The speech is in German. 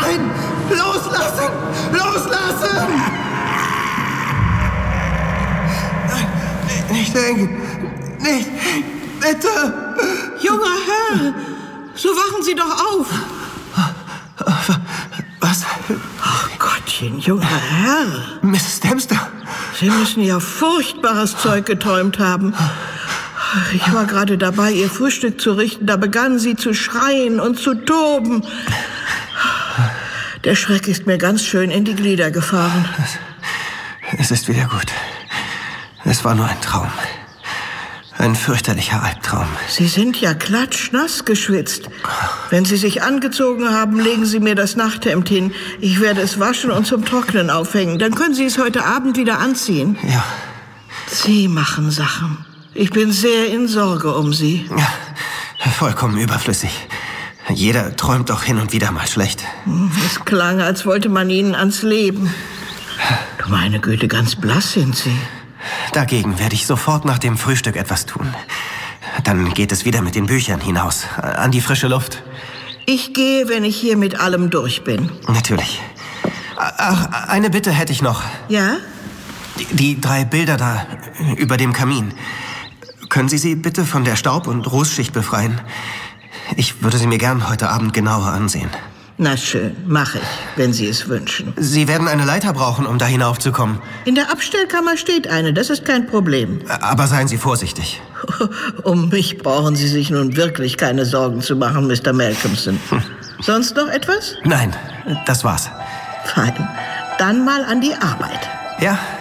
Nein! Loslassen! Loslassen! Nicht hängen! Nicht! Bitte! Junger Herr, so wachen Sie doch auf. Was? Ach Gottchen, junger Herr. Mrs. Dempster! Sie müssen ja furchtbares Zeug geträumt haben. Ich war gerade dabei, Ihr Frühstück zu richten. Da begannen Sie zu schreien und zu toben. Der Schreck ist mir ganz schön in die Glieder gefahren. Es ist wieder gut. Es war nur ein Traum. Ein fürchterlicher Albtraum. Sie sind ja klatschnass geschwitzt. Wenn Sie sich angezogen haben, legen Sie mir das Nachthemd hin. Ich werde es waschen und zum Trocknen aufhängen. Dann können Sie es heute Abend wieder anziehen. Ja. Sie machen Sachen. Ich bin sehr in Sorge um Sie. Ja, vollkommen überflüssig. Jeder träumt doch hin und wieder mal schlecht. Es klang, als wollte man Ihnen ans Leben. Du meine Güte, ganz blass sind Sie. Dagegen werde ich sofort nach dem Frühstück etwas tun. Dann geht es wieder mit den Büchern hinaus, an die frische Luft. Ich gehe, wenn ich hier mit allem durch bin. Natürlich. Ach, eine Bitte hätte ich noch. Ja? Die 3 Bilder da über dem Kamin. Können Sie sie bitte von der Staub- und Rußschicht befreien? Ich würde sie mir gern heute Abend genauer ansehen. Na schön, mache ich, wenn Sie es wünschen. Sie werden eine Leiter brauchen, um da hinaufzukommen. In der Abstellkammer steht eine, das ist kein Problem. Aber seien Sie vorsichtig. Um mich brauchen Sie sich nun wirklich keine Sorgen zu machen, Mr. Malcolmson. Sonst noch etwas? Nein, das war's. Fein. Dann mal an die Arbeit. Ja.